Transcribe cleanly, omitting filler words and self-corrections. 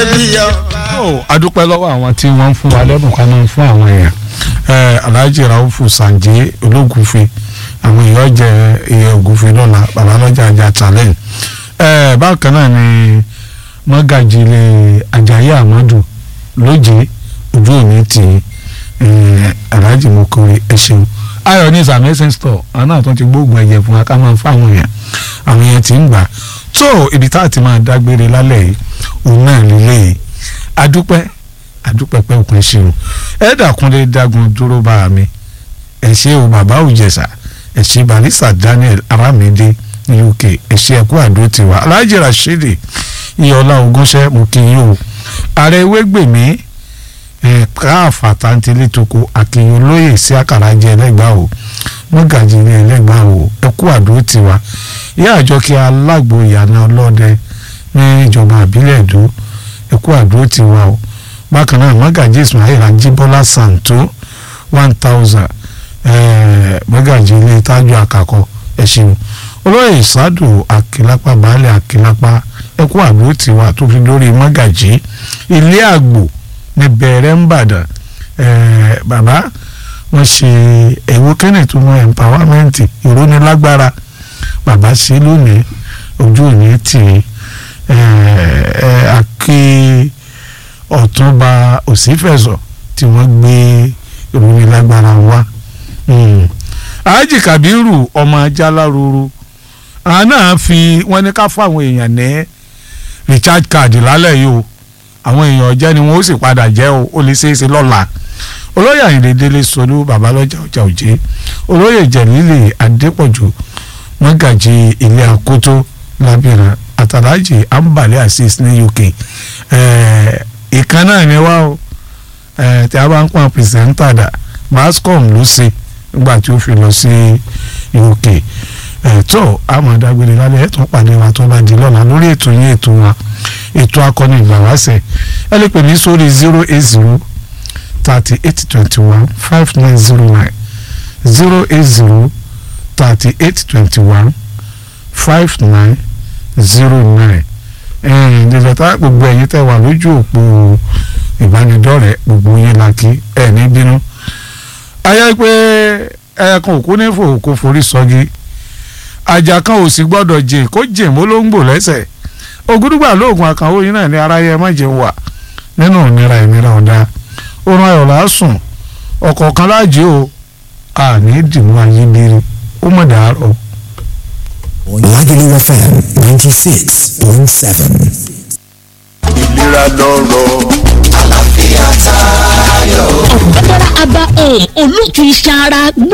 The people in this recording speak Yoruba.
bí ọ. adúpẹ́ lọ́wọ́ àwọn tí wọ́n ń fún wa lẹ́bùn ká máa ń fún àwọn èèyàn Alhaji Raufu Sanje ológunfe àwọn èèyàn jẹ iye ògúnfe lọ́la babalọ́jà ajá challenge bákan náà ni mọ́gàjìlẹ̀ Ajayi Amadu lóje ojú òní tì Alhaji Mokore ẹ ṣeun ayọ̀ ní samson store àwọn náà tó ti gbóògùn ẹ̀jẹ̀ fún wa ká máa ń fún àwọn èèyàn tí ń gbà tó ibi tá a ti máa dágbére lálẹ́ yìí òun náà nílé yìí adúpẹ́ pé òkun ṣeun ẹ̀ẹ́dàkúnlé dágun dúró bá mi ẹ̀ ṣe o bàbá òjẹ̀sà ẹ̀ ṣe barista Daniel Aramide ní UK ẹ̀ ṣe ẹ̀kú àdó tiwa Alhaji Rashidi iyọ̀lá ogúnṣẹ́ mo kí yín o ààrẹ ewégbèmí káàfà tántìlẹ̀ toko àkìyàn olóyè sí àkàràjẹ ẹlẹ́gbàá o mọ́gàjì ní ẹlẹ́gbàá o ẹ̀kú àdó tiwa ìyá àjọkẹ́ alágbo ìyànà ọlọ́dẹ ní ìjọba àbílẹ̀ èdò ẹ̀kú àdó tiwa o bákan náà mọ́gàjì Ismail Ajíbọ́lá Santo 1000 mọ́gàjì ilé tájú àkàkọ́ ẹ̀ṣin olóyè ìsádù àkìlápá baálẹ̀ àkìlápá ẹ̀kú àdó tiwa tó fi lórí mọ́gàjì ilé àgbò ní bẹ̀rẹ̀ ń bàdàn bàbá wọ́n ṣe ẹ̀wọ́ kẹ́nẹ̀ tó mọ empowerment ìrónilágbára bàbá ṣe lónìí ojú òní tì í àkè ọ̀túnba òsínfẹ̀sọ̀ tí wọ́n gbé ìrónilágbára wá. Alhaji Kabiru ọmọ Jaláruru àwọn náà fi wọ́n ní ká fún àwọn èèyàn ní recharge card lálẹ́ yìí o àwọn èèyàn jẹ́ ni wọ́n ó sì padà jẹ́ o ó lè ṣeé ṣe lọ́la olóyè Àyìndé Délé Solú babalọ́jà ọjà òjé olóyè Jẹ̀lílì Adépọ̀jù mọ́gàjì ilé àkótó lábìrán àtàlájì Ambali Azeez ní UK ìkan náà ni wá o tí a bá ń pọn pìrìsẹ́ńtà dà Bascom ló ṣe nígbà tí ó fi lọ sí UK tó àmọ̀dágbére lálẹ́ ẹ̀tún pàdé wa tó bá di lọ́la lórí ètò yín ètò wa ètò akọni ìgbàwáṣẹ ẹ lè pè mí sórí 080 3821 5909 080 3821 5909 ìdìbẹ̀tà gbogbo ẹ̀yin tẹ́ wà lójú òpó ìbánidọ́rẹ̀ẹ́ gbogbo yín la kí ẹ̀ ní bínú ayé pé ẹ̀ẹ̀kan òkú ní fò kó forí sọ́gi àjà kan ò sì gbọ́dọ̀ jìn kó jìn mọ́ ló ń gbò lẹ́sẹ̀ ògúdùgbà lóògùn àkànwó yín náà ní aráyé má jẹun wà nínú ìnira ọ̀dà orun ayọ̀ lásùn ọ̀kọ̀ọ̀kan láàjì o àní dìmú ayé bírí ó mọ̀ dàárọ̀. Lagelu FM 96.7. ìlera lọ́rọ̀ àlàáfíà tayọ. ọ̀gbẹ́dára aba olóòtú iṣan ara